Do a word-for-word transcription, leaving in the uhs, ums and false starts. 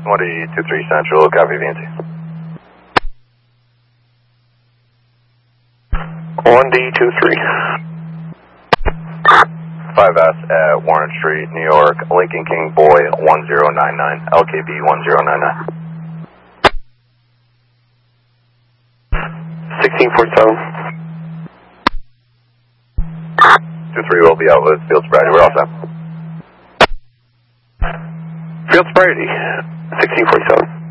one D two three Central, copy V N T. one D two three. five S at Warren Street, New York, Lincoln King Boy one zero nine nine, L K B one zero nine nine. sixteen forty-seven. two three will be out with field sobriety. We're all set. Field sobriety, sixteen forty-seven.